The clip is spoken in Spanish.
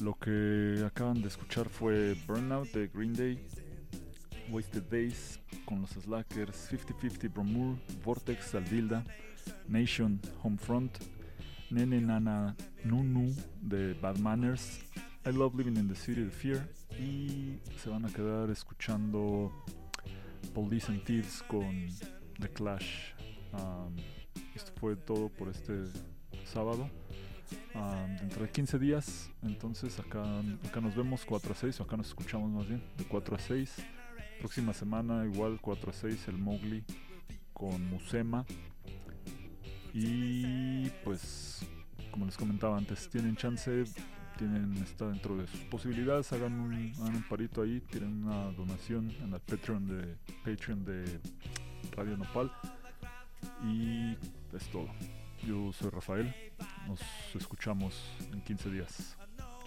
Lo que acaban de escuchar fue Burnout de Green Day, Wasted Days con los Slackers, 50-50 Bromur, Vortex Alvilda, Nation Homefront, Nene Nana Nunu de Bad Manners, I Love Living in the City of Fear, y se van a quedar escuchando Police and Thieves con The Clash. Esto fue todo por este sábado. Dentro de 15 días, entonces acá nos vemos 4 a 6, o acá nos escuchamos más bien, de 4 a 6. Próxima semana igual 4 a 6 el Mowgli con Musema. Y pues como les comentaba antes, tienen chance, está dentro de sus posibilidades, hagan un parito ahí, tienen una donación en el Patreon de Radio Nopal. Y es todo. Yo soy Rafael, nos escuchamos en 15 días.